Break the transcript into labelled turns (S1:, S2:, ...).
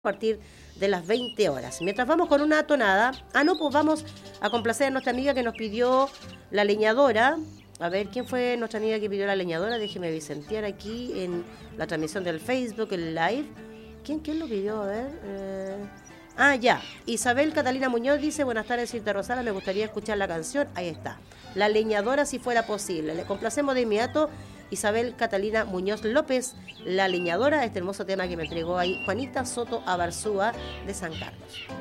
S1: a partir de las 20 horas. Mientras vamos con una tonada, pues vamos a complacer a nuestra amiga que nos pidió La Leñadora. A ver, ¿quién fue nuestra amiga que pidió La Leñadora? Déjeme vicentear aquí en la transmisión del Facebook, el live. ¿Quién lo pidió? A ver. Ya. Isabel Catalina Muñoz dice: buenas tardes, Cinta Rosana, me gustaría escuchar la canción. Ahí está. La Leñadora, si fuera posible. Le complacemos de inmediato. Isabel Catalina Muñoz López, La Leñadora, este hermoso tema que me entregó ahí Juanita Soto Abarzúa de San Carlos.